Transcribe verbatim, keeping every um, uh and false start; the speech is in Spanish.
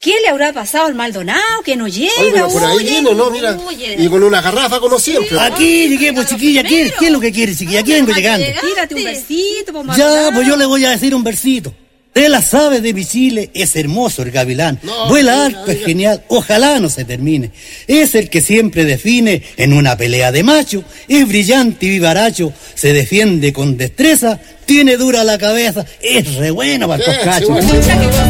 ¿Qué le habrá pasado al Maldonado? Que no llega. Oye, pero por ahí viene, ¿no? Mira. Oye. Y con una garrafa, como siempre. Aquí llegué, pues chiquilla, ¿qué, ¿qué es lo que quiere, chiquilla? Aquí vengo llegando. Tírate un versito, pues, Ya, Maldonado. pues yo le voy a decir un versito. De las aves de mi Chile es hermoso el gavilán. No, Vuela oiga, alto, es oiga. genial, ojalá no se termine. Es el que siempre define en una pelea de macho. Es brillante y vivaracho, se defiende con destreza, tiene dura la cabeza, es re bueno para estos Eh, sí, cachos. bueno, sí, bueno.